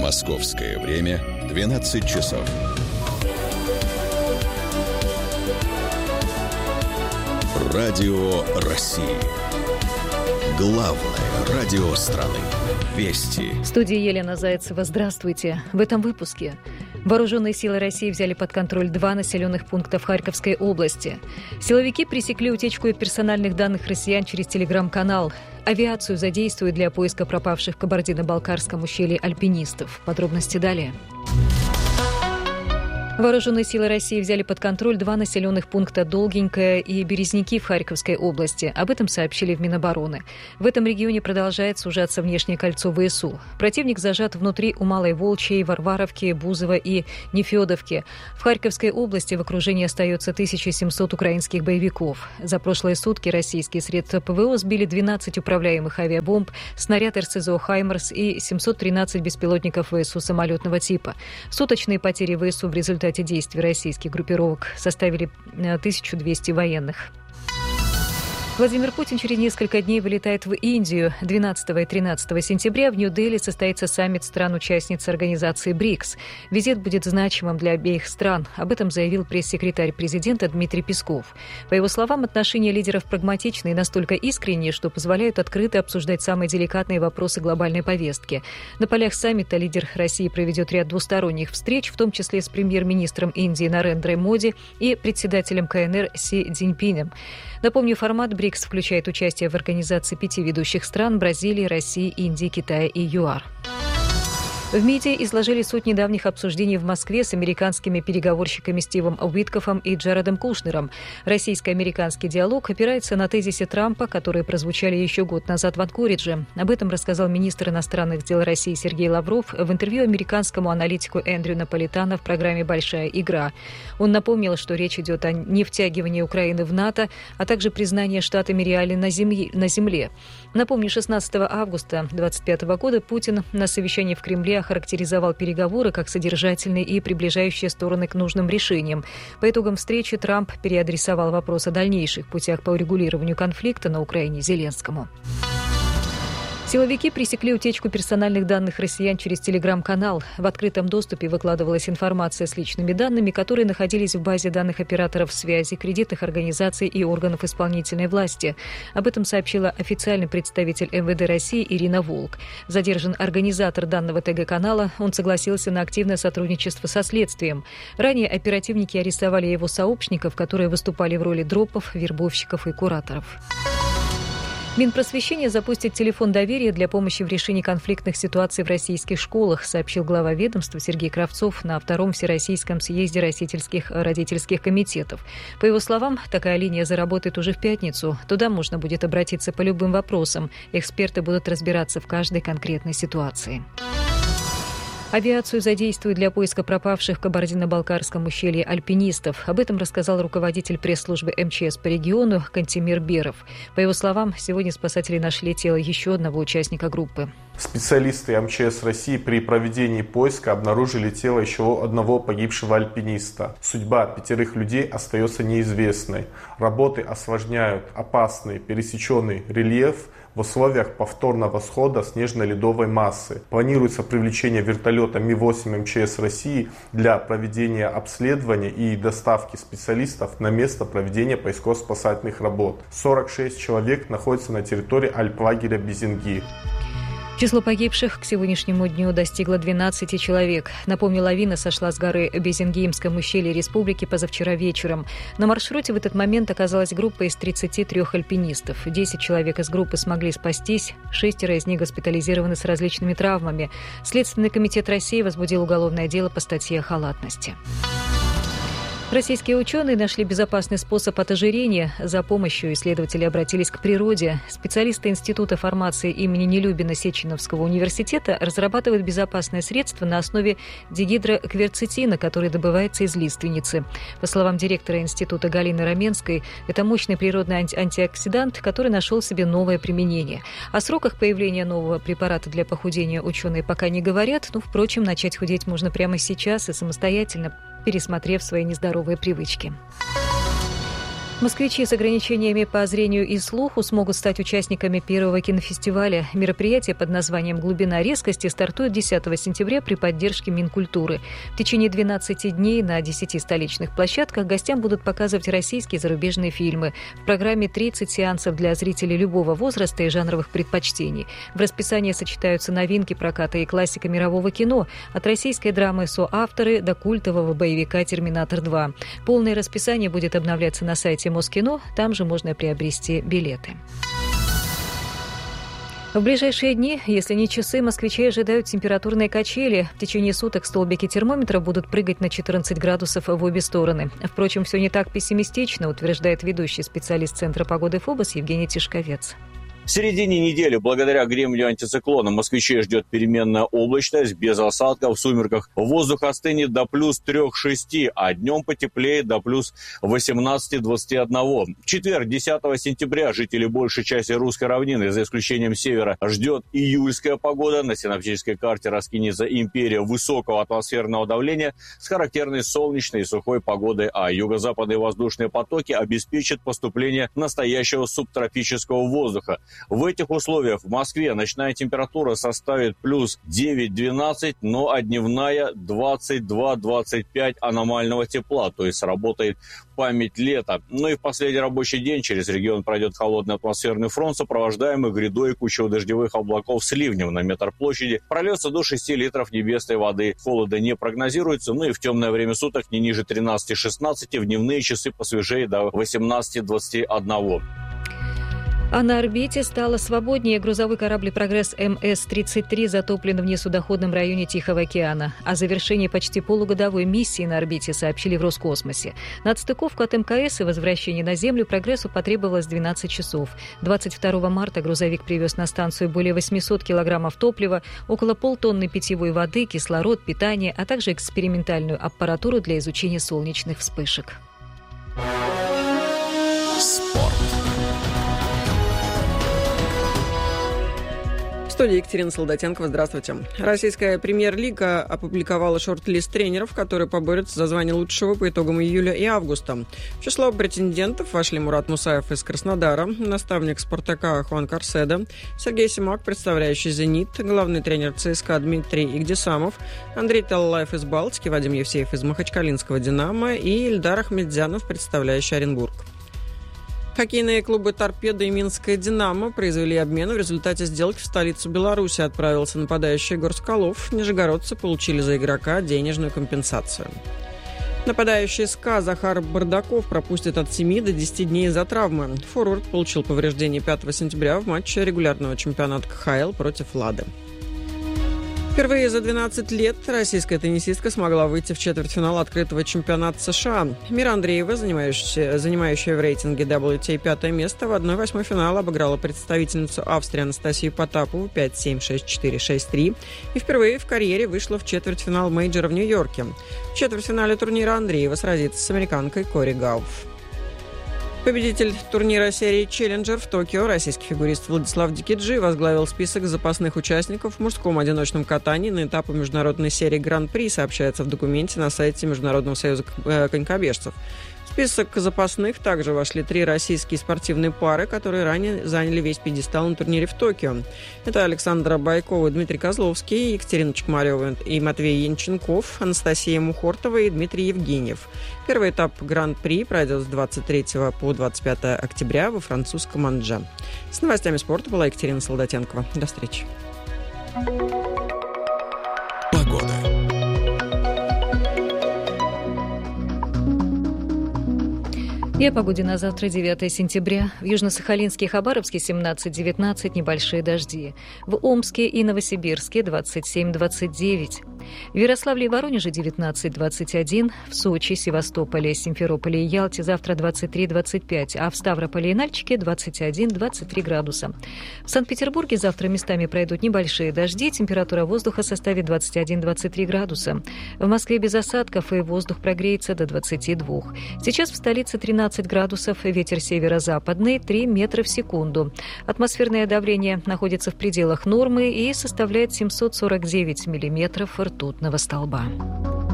Московское время 12 часов. Радио России. Главное радио страны. Вести. В студии Елена Зайцева. Здравствуйте. В этом выпуске. Вооруженные силы России взяли под контроль 2 населенных пункта в Харьковской области. Силовики пресекли утечку персональных данных россиян через телеграм-канал. Авиацию задействуют для поиска пропавших в Кабардино-Балкарском ущелье альпинистов. Подробности далее. Вооруженные силы России взяли под контроль 2 населенных пункта Долгенькое и Березники в Харьковской области. Об этом сообщили в Минобороны. В этом регионе продолжает сужаться внешнее кольцо ВСУ. Противник зажат внутри у Малой Волчьей, Варваровки, Бузова и Нефедовки. В Харьковской области в окружении остается 1700 украинских боевиков. За прошлые сутки российские средства ПВО сбили 12 управляемых авиабомб, снаряд РСЗО «Хаймерс» и 713 беспилотников ВСУ самолетного типа. Суточные потери ВСУ в результате действий российских группировок составили 1200 военных. Владимир Путин через несколько дней вылетает в Индию. 12 и 13 сентября в Нью-Дели состоится саммит стран-участниц организации БРИКС. Визит будет значимым для обеих стран. Об этом заявил пресс-секретарь президента Дмитрий Песков. По его словам, отношения лидеров прагматичны и настолько искренние, что позволяют открыто обсуждать самые деликатные вопросы глобальной повестки. На полях саммита лидер России проведет ряд двусторонних встреч, в том числе с премьер-министром Индии Нарендрой Моди и председателем КНР Си Цзиньпинем. Напомню, формат БРИКС включает участие в организации 5 ведущих стран – Бразилии, России, Индии, Китая и ЮАР. В МИДе изложили суть недавних обсуждений в Москве с американскими переговорщиками Стивом Уиткофом и Джаредом Кушнером. Российско-американский диалог опирается на тезисы Трампа, которые прозвучали еще год назад в Анкоридже. Об этом рассказал министр иностранных дел России Сергей Лавров в интервью американскому аналитику Эндрю Наполитано в программе «Большая игра». Он напомнил, что речь идет о невтягивании Украины в НАТО, а также признании штатами реалий на земле. Напомню, 16 августа 2025 года Путин на совещании в Кремле охарактеризовал переговоры как содержательные и приближающие стороны к нужным решениям. По итогам встречи Трамп переадресовал вопрос о дальнейших путях по урегулированию конфликта на Украине Зеленскому. Силовики пресекли утечку персональных данных россиян через телеграм-канал. В открытом доступе выкладывалась информация с личными данными, которые находились в базе данных операторов связи, кредитных организаций и органов исполнительной власти. Об этом сообщила официальный представитель МВД России Ирина Волк. Задержан организатор данного ТГ-канала. Он согласился на активное сотрудничество со следствием. Ранее оперативники арестовали его сообщников, которые выступали в роли дропов, вербовщиков и кураторов. Минпросвещение запустит телефон доверия для помощи в решении конфликтных ситуаций в российских школах, сообщил глава ведомства Сергей Кравцов на 2-м Всероссийском съезде родительских комитетов. По его словам, такая линия заработает уже в пятницу. Туда можно будет обратиться по любым вопросам. Эксперты будут разбираться в каждой конкретной ситуации. Авиацию задействуют для поиска пропавших в Кабардино-Балкарском ущелье альпинистов. Об этом рассказал руководитель пресс-службы МЧС по региону Кантемир Беров. По его словам, сегодня спасатели нашли тело еще одного участника группы. Специалисты МЧС России при проведении поиска обнаружили тело еще одного погибшего альпиниста. Судьба 5 людей остается неизвестной. Работы осложняют опасный пересеченный рельеф в условиях повторного схода снежно-ледовой массы. Планируется привлечение вертолета Ми-8 МЧС России для проведения обследования и доставки специалистов на место проведения поисково-спасательных работ. 46 человек находятся на территории альплагеря Безенги. Число погибших к сегодняшнему дню достигло 12 человек. Напомню, лавина сошла с горы в Безенгийском ущелье республики позавчера вечером. На маршруте в этот момент оказалась группа из 33 альпинистов. 10 человек из группы смогли спастись, 6 из них госпитализированы с различными травмами. Следственный комитет России возбудил уголовное дело по статье о халатности. Российские ученые нашли безопасный способ от ожирения. За помощью исследователи обратились к природе. Специалисты Института фармации имени Нелюбина Сеченовского университета разрабатывают безопасное средство на основе дигидрокверцетина, который добывается из лиственницы. По словам директора института Галины Раменской, это мощный природный антиоксидант, который нашел себе новое применение. О сроках появления нового препарата для похудения ученые пока не говорят, но, впрочем, начать худеть можно прямо сейчас и самостоятельно, пересмотрев свои нездоровые привычки. Москвичи с ограничениями по зрению и слуху смогут стать участниками первого кинофестиваля. Мероприятие под названием «Глубина резкости» стартует 10 сентября при поддержке Минкультуры. В течение 12 дней на 10 столичных площадках гостям будут показывать российские и зарубежные фильмы. В программе 30 сеансов для зрителей любого возраста и жанровых предпочтений. В расписании сочетаются новинки проката и классика мирового кино, от российской драмы «Соавторы» до культового боевика «Терминатор 2». Полное расписание будет обновляться на сайте Москино, там же можно приобрести билеты. В ближайшие дни, если не часы, москвичей ожидают температурные качели. В течение суток столбики термометра будут прыгать на 14 градусов в обе стороны. Впрочем, все не так пессимистично, утверждает ведущий специалист Центра погоды ФОБОС Евгений Тишковец. В середине недели, благодаря гремлю антициклона, москвичей ждет переменная облачность, без осадков. В сумерках воздух остынет до плюс 3-6, а днем потеплеет до плюс 18-21. В четверг, 10 сентября, жители большей части русской равнины, за исключением севера, ждет июльская погода. На синоптической карте раскинется империя высокого атмосферного давления с характерной солнечной и сухой погодой, а юго-западные воздушные потоки обеспечат поступление настоящего субтропического воздуха. В этих условиях в Москве ночная температура составит плюс 9-12, ну а дневная 22-25 аномального тепла, то есть работает память лета. Ну и в последний рабочий день через регион пройдет холодный атмосферный фронт, сопровождаемый грядой кучево-дождевых облаков с ливнем на метр площади. Прольется до 6 литров небесной воды. Холода не прогнозируется, ну и в темное время суток не ниже 13-16, в дневные часы посвежее до 18-21. А на орбите стало свободнее. Грузовой корабль «Прогресс МС-33» затоплен в несудоходном районе Тихого океана. О завершении почти полугодовой миссии на орбите сообщили в Роскосмосе. На отстыковку от МКС и возвращение на Землю «Прогрессу» потребовалось 12 часов. 22 марта грузовик привез на станцию более 800 килограммов топлива, около полтонны питьевой воды, кислород, питание, а также экспериментальную аппаратуру для изучения солнечных вспышек. Спорт. В студии Екатерина Солдатенкова. Здравствуйте. Российская премьер-лига опубликовала шорт-лист тренеров, которые поборются за звание лучшего по итогам июля и августа. В число претендентов вошли Мурат Мусаев из Краснодара, наставник «Спартака» Хуан Карседо, Сергей Симак, представляющий «Зенит», главный тренер ЦСКА Дмитрий Игдисамов, Андрей Таллаев из Балтики, Вадим Евсеев из Махачкалинского «Динамо» и Ильдар Ахмедзянов, представляющий Оренбург. Хоккейные клубы «Торпедо» и «Минская Динамо» произвели обмен. В результате сделки в столицу Беларуси отправился нападающий Егор Соколов. Нижегородцы получили за игрока денежную компенсацию. Нападающий СКА Захар Бардаков пропустит от 7 до 10 дней из-за травмы. Форвард получил повреждение 5 сентября в матче регулярного чемпионата КХЛ против «Лады». Впервые за 12 лет российская теннисистка смогла выйти в четвертьфинал открытого чемпионата США. Мира Андреева, занимающая в рейтинге WTA 5 место, в 1/8 финала обыграла представительницу Австрии Анастасию Потапову 5-7, 6-4, 6-3 и впервые в карьере вышла в четвертьфинал мейджора в Нью-Йорке. В четвертьфинале турнира Андреева сразится с американкой Кори Гауф. Победитель турнира серии «Челленджер» в Токио, российский фигурист Владислав Дикиджи, возглавил список запасных участников в мужском одиночном катании на этапе международной серии «Гран-при», сообщается в документе на сайте Международного союза конькобежцев. В список запасных также вошли 3 российские спортивные пары, которые ранее заняли весь пьедестал на турнире в Токио. Это Александра Байкова и Дмитрий Козловский, Екатерина Чекмарева и Матвей Янченков, Анастасия Мухортова и Дмитрий Евгеньев. Первый этап Гран-при пройдет с 23 по 25 октября во французском Андже. С новостями спорта была Екатерина Солдатенкова. До встречи. Погода. И о погоде на завтра, 9 сентября. В Южно-Сахалинске и Хабаровске 17-19, небольшие дожди. В Омске и Новосибирске 27-29. В Ярославле и Воронеже 19-21. В Сочи, Севастополе, Симферополе и Ялте завтра 23-25, а в Ставрополе и Нальчике 21-23 градуса. В Санкт-Петербурге завтра местами пройдут небольшие дожди, температура воздуха составит 21-23 градуса. В Москве без осадков и воздух прогреется до 22. Сейчас в столице 13 градусов, ветер северо-западный 3 метра в секунду. Атмосферное давление находится в пределах нормы и составляет 749 миллиметров ртутного столба.